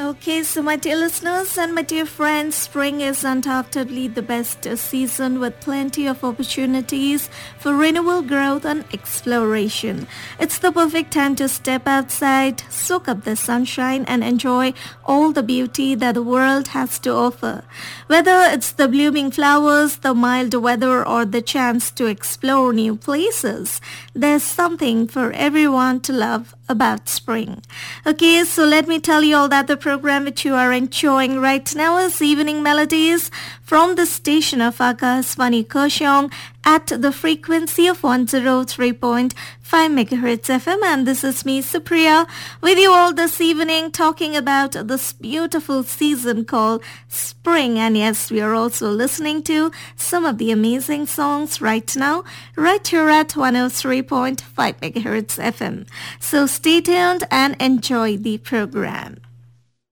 Okay, so my dear listeners and my dear friends, spring is undoubtedly the best season with plenty of opportunities for renewal growth and exploration. It's the perfect time to step outside, soak up the sunshine and enjoy all the beauty that the world has to offer. Whether it's the blooming flowers, the mild weather or the chance to explore new places, there's something for everyone to love about spring. Okay, so let me tell you all that the program which you are enjoying right now is Evening Melodies from the station of Akashvani Kurseong at the frequency of 103.5 megahertz FM, and this is me Supriya with you all this evening talking about this beautiful season called spring. And yes, we are also listening to some of the amazing songs right now right here at 103.5 megahertz FM. So stay tuned and enjoy the program.